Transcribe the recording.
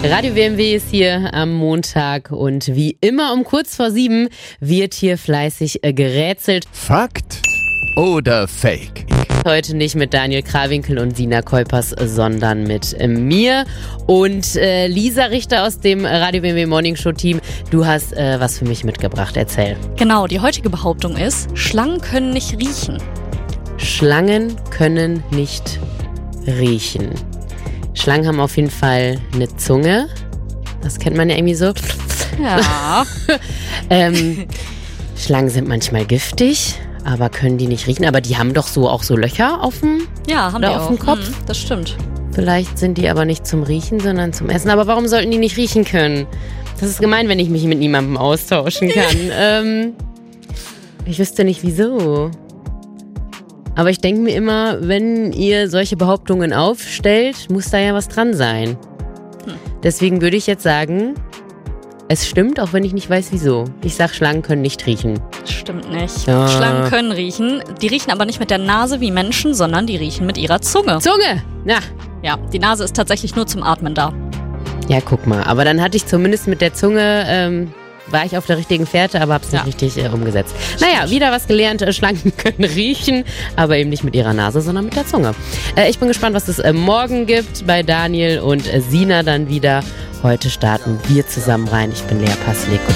Radio WMW ist hier am Montag und wie immer um kurz vor 7 wird hier fleißig gerätselt. Fakt oder Fake? Heute nicht mit Daniel Krawinkel und Sina Kuipers, sondern mit mir und Lisa Richter aus dem Radio WMW Morning Show Team. Du hast was für mich mitgebracht, erzähl. Genau, die heutige Behauptung ist, Schlangen können nicht riechen. Schlangen können nicht riechen. Schlangen haben auf jeden Fall eine Zunge. Das kennt man ja irgendwie so. Ja. Schlangen sind manchmal giftig, aber können die nicht riechen. Aber die haben doch so auch so Löcher auf dem, Ja, haben die auf dem auch. Kopf. Das stimmt. Vielleicht sind die aber nicht zum Riechen, sondern zum Essen. Aber warum sollten die nicht riechen können? Das ist gemein, wenn ich mich mit niemandem austauschen kann. Ich wüsste nicht wieso. Aber ich denke mir immer, wenn ihr solche Behauptungen aufstellt, muss da ja was dran sein. Deswegen würde ich jetzt sagen, es stimmt, auch wenn ich nicht weiß wieso. Ich sag, Schlangen können nicht riechen. Stimmt nicht. Ja. Schlangen können riechen. Die riechen aber nicht mit der Nase wie Menschen, sondern die riechen mit ihrer Zunge. Zunge! Na, Ja, die Nase ist tatsächlich nur zum Atmen da. ja, guck mal. Aber dann hatte ich zumindest mit der Zunge, war ich auf der richtigen Fährte, aber hab's nicht richtig umgesetzt. Naja, wieder was gelernt. Schlangen können riechen, aber eben nicht mit ihrer Nase, sondern mit der Zunge. Ich bin gespannt, was es morgen gibt bei Daniel und Sina dann wieder. Heute starten wir zusammen rein. Ich bin Lea Paslik.